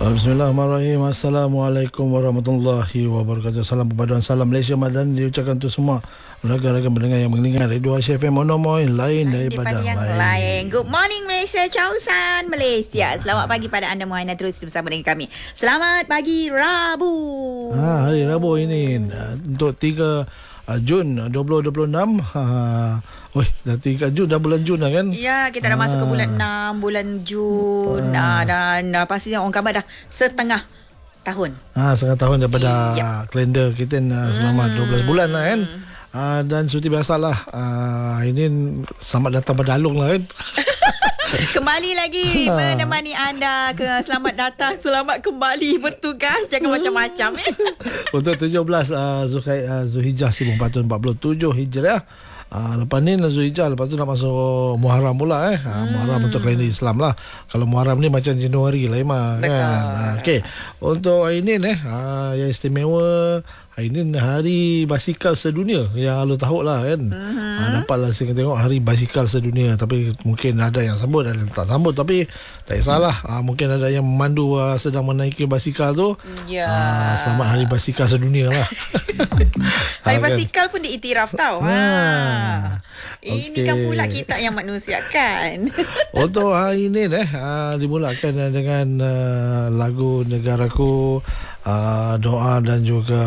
Bismillahirrahmanirrahim. Assalamualaikum warahmatullahi wabarakatuh. Salam perpaduan, salam Malaysia Madani diucapkan untuk semua rakan-rakan pendengar yang mendengar Radio Asia FM Monomoy lain daripada yang lain. Good morning Malaysia, Chausan Malaysia. Selamat pagi pada anda Muhaina, terus bersama dengan kami. Selamat pagi Rabu. Hari Rabu ini untuk 3 Jun 2026. Dah 3 Jun, dah bulan Jun dah kan? Ya, kita dah masuk ke bulan 6, bulan Jun. Dan pastinya orang khabar dah setengah tahun. Setengah tahun daripada kalender kita selama 12 bulan lah kan? Dan seperti biasalah, ini selamat datang pada Alung lah kan? Kembali lagi menemani anda ke selamat datang, selamat kembali bertugas, jangan macam-macam Untuk 17 Zulhijjah 1447 Hijriah. Lepas ni Zulhijjah, lepas tu nak masuk Muharram pula Muharram untuk kalender Islam lah. Kalau Muharram ni macam Januari lah kan. Okey, untuk hari ni yang istimewa, hari ni hari basikal sedunia, yang lu tahu lah kan. Dapatlah saya tengok hari basikal sedunia, tapi mungkin ada yang sambut, ada yang tak sambut, tapi tak kisahlah. Mungkin ada yang memandu sedang menaiki basikal tu. Selamat hari basikal sedunia lah. Hari basikal pun diiktiraf tau. Ini kan pula kita yang manusiakan. Untuk hari ini dimulakan dengan lagu Negaraku, doa dan juga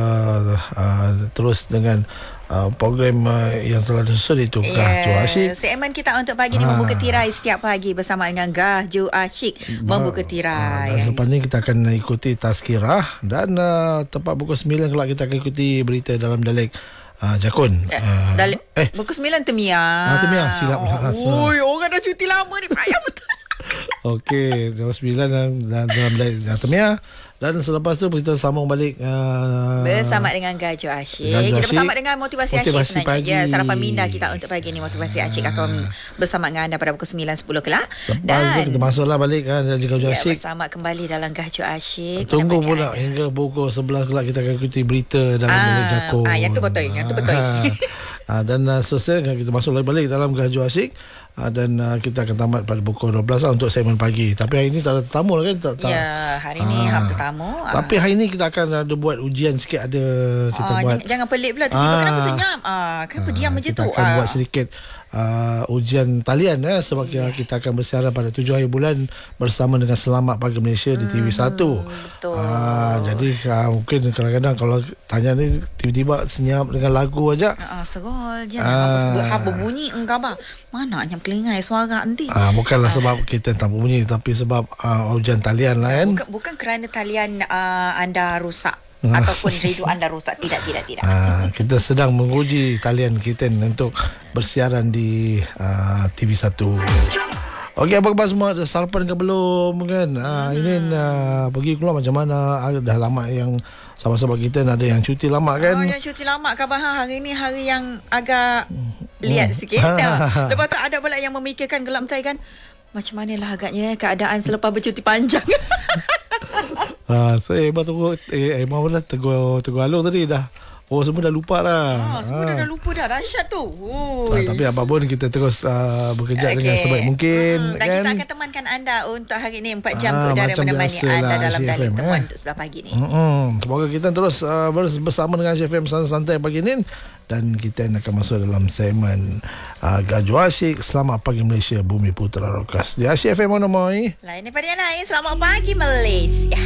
terus dengan program yang telah disusun itu Gah Jo Asyik. Segmen kita untuk pagi ni membuka tirai setiap pagi bersama dengan Gah Jo Asyik membuka tirai. Dan selepas ni kita akan ikuti tazkirah, dan tepat pukul 9 kelak kita akan ikuti berita dalam dialek Jakun. Pukul 9 Temiah. Temiah, silap lah. Orang dah cuti lama ni, payah betul. Okey, jam 9 dalam dialek Temiah. Dan selepas tu kita sambung balik bersama dengan Gah Jo Asyik. Kita bersama dengan Motivasi Asyik sebenarnya. Sarapan minda kita untuk pagi ni. Motivasi Asyik akan bersama dengan anda pada pukul 9.10 kelak. Lepas tu kita masuklah balik Gah Jo Asyik. Bersama kembali dalam Gah Jo Asyik. Tunggu pula hingga pukul 11 kelak kita akan ikuti berita dalam dialek Jakun. Yang tu betul. Dan seterusnya kita masuk balik dalam Gah Jo Asyik. Dan kita akan tamat pada pukul 12 untuk segmen pagi. Tapi hari ni tak ada tetamu lah kan? Hari ni hak tetamu. Tapi hari ni kita akan ada buat ujian sikit. Kita buat. Jangan pelik pula. Tiba-tiba kenapa senyap? Kenapa diam macam tu? Kita akan buat sedikit ujian talian sebab kita akan bersiaran pada 7 hari bulan bersama dengan Selamat Pagi Malaysia di TV1. Jadi mungkin kadang-kadang kalau tanya ni tiba-tiba senyap dengan lagu aja. Serol je apa bunyi engkau mana yang kelingai suara nanti. Bukanlah sebab kita tak bunyi, tapi sebab ujian talian lah kan. Bukan kerana talian anda rusak ataupun radio anda rosak. Tidak. Kita sedang menguji talian kita untuk bersiaran di TV1. Okey, apa khabar semua? Sarapan ke belum kan? Ini pergi keluar macam mana? Dah lama yang sahabat-sahabat kita ada yang cuti lama kan? Yang cuti lama khabar hari ni hari yang agak liat sikit. Lepas tu ada pula yang memikirkan gelap mentai kan? Macam manalah agaknya keadaan selepas bercuti panjang. Saya baru tegur Alung tadi dah. Semua dah lupa dah. Semua dah lupa dah. Dahsyat tu. Tapi apapun kita terus bekerja dengan sebaik mungkin. Dan kita akan temankan anda untuk hari ni 4 jam ke udara menemani anda dalam dialek temuan untuk sebelah pagi ni. Semoga kita terus bersama dengan FM santai pagi ni. Dan kita akan masuk dalam segmen Gah Jo Asyik. Selamat Pagi Malaysia, Bumi Putera Rokas di Asyik FM Monomoy. Lain daripada yang lain. Selamat pagi Malaysia.